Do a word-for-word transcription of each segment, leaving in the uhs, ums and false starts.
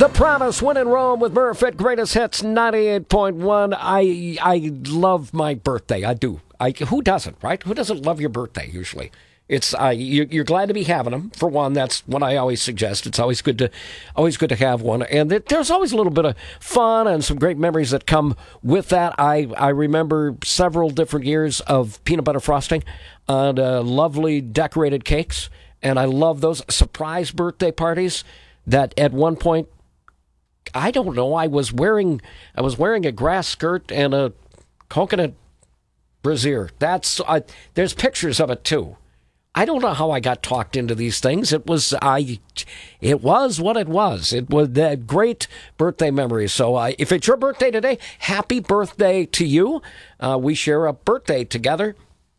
The Promise, When in Rome with Murph at Greatest Hits ninety-eight point one. I I love my birthday. I do. I, who doesn't, right? Who doesn't love your birthday, usually? It's uh, you, you're glad to be having them. For one, that's what I always suggest. It's always good to always good to have one. And it, there's always a little bit of fun and some great memories that come with that. I, I remember several different years of peanut butter frosting and uh, lovely decorated cakes. And I love those surprise birthday parties that at one point, I don't know. I was wearing I was wearing a grass skirt and a coconut brassiere. That's uh, there's pictures of it too. I don't know how I got talked into these things. It was I, it was what it was. It was a great birthday memory. So uh, if it's your birthday today, happy birthday to you. Uh, we share a birthday together.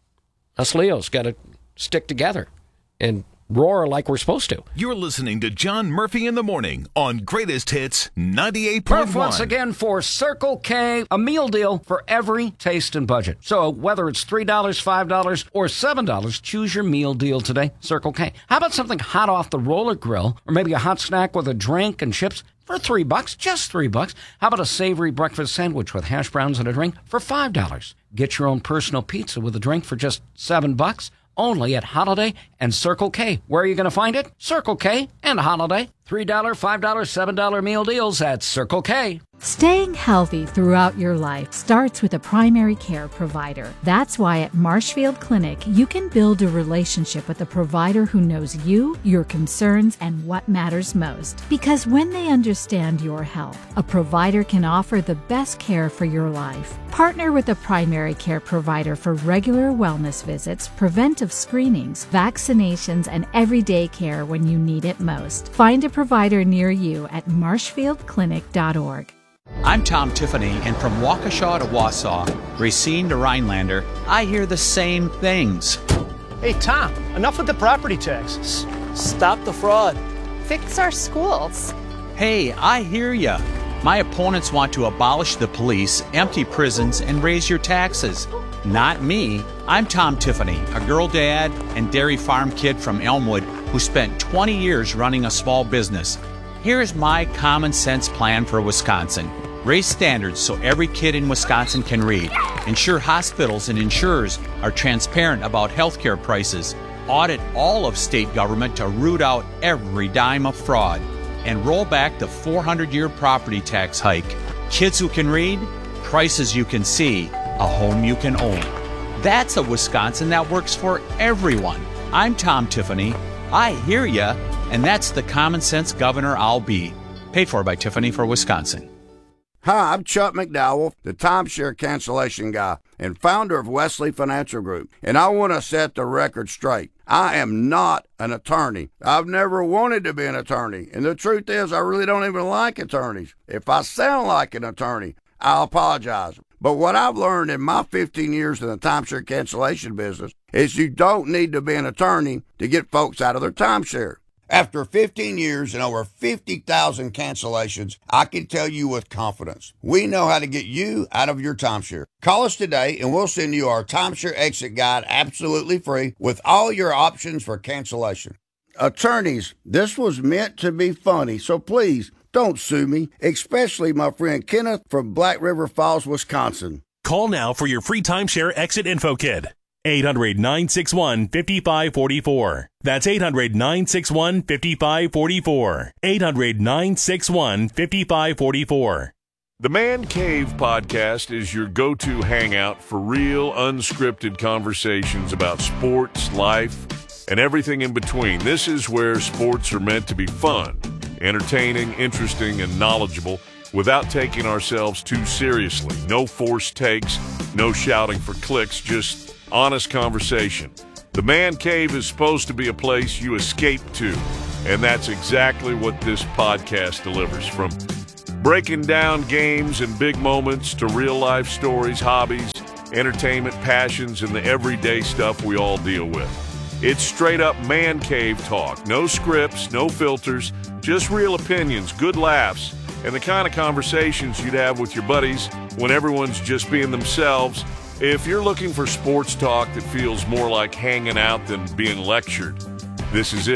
Us Leos got to stick together and roar like we're supposed to. You're listening to John Murphy in the Morning on Greatest Hits ninety-eight point one. Murph once again for Circle K, a meal deal for every taste and budget. So whether it's three dollars, five dollars, or seven dollars, choose your meal deal today, Circle K. How about something hot off the roller grill, or maybe a hot snack with a drink and chips for three bucks, just three bucks? How about a savory breakfast sandwich with hash browns and a drink for five dollars? Get your own personal pizza with a drink for just seven bucks. Only at Holiday and Circle K. Where are you going to find it? Circle K and Holiday. three dollars, five dollars, seven dollars meal deals at Circle K. Staying healthy throughout your life starts with a primary care provider. That's why at Marshfield Clinic, you can build a relationship with a provider who knows you, your concerns, and what matters most. Because when they understand your health, a provider can offer the best care for your life. Partner with a primary care provider for regular wellness visits, preventive screenings, vaccinations, and everyday care when you need it most. Find a provider near you at marshfield clinic dot org. I'm Tom Tiffany, and from Waukesha to Wausau, Racine to Rhinelander, I hear the same things. Hey, Tom, enough with the property taxes. Stop the fraud. Fix our schools. Hey, I hear ya. My opponents want to abolish the police, empty prisons, and raise your taxes. Not me. I'm Tom Tiffany, a girl dad and dairy farm kid from Elmwood who spent twenty years running a small business. Here's my common sense plan for Wisconsin. Raise standards so every kid in Wisconsin can read. Ensure hospitals and insurers are transparent about healthcare prices. Audit all of state government to root out every dime of fraud. And roll back the four hundred year property tax hike. Kids who can read, prices you can see, a home you can own. That's a Wisconsin that works for everyone. I'm Tom Tiffany. I hear ya, and that's the common sense governor I'll be. Paid for by Tiffany for Wisconsin. Hi, I'm Chuck McDowell, the timeshare cancellation guy and founder of Wesley Financial Group, and I want to set the record straight. I am not an attorney. I've never wanted to be an attorney, and the truth is I really don't even like attorneys. If I sound like an attorney, I'll apologize. But what I've learned in my fifteen years in the timeshare cancellation business is you don't need to be an attorney to get folks out of their timeshare. After fifteen years and over fifty thousand cancellations, I can tell you with confidence, we know how to get you out of your timeshare. Call us today and we'll send you our timeshare exit guide absolutely free with all your options for cancellation. Attorneys, this was meant to be funny, so please don't sue me, especially my friend Kenneth from Black River Falls, Wisconsin. Call now for your free timeshare exit info kit. eight hundred, nine six one, five five four four. That's eight hundred, nine six one, five five four four. eight hundred, nine six one, five five four four. The Man Cave podcast is your go-to hangout for real, unscripted conversations about sports, life, and everything in between. This is where sports are meant to be fun, entertaining, interesting, and knowledgeable without taking ourselves too seriously. No forced takes, no shouting for clicks, just honest conversation. The Man Cave is supposed to be a place you escape to, and that's exactly what this podcast delivers. From breaking down games and big moments to real-life stories, hobbies, entertainment, passions, and the everyday stuff we all deal with. It's straight-up Man Cave talk. No scripts, no filters, just real opinions, good laughs, and the kind of conversations you'd have with your buddies when everyone's just being themselves. If you're looking for sports talk that feels more like hanging out than being lectured, this is it.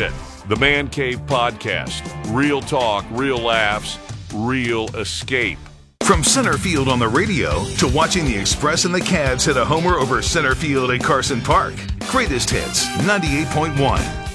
The Man Cave Podcast. Real talk, real laughs, real escape. From center field on the radio to watching the Express and the Cavs hit a homer over center field at Carson Park. Greatest Hits ninety-eight point one.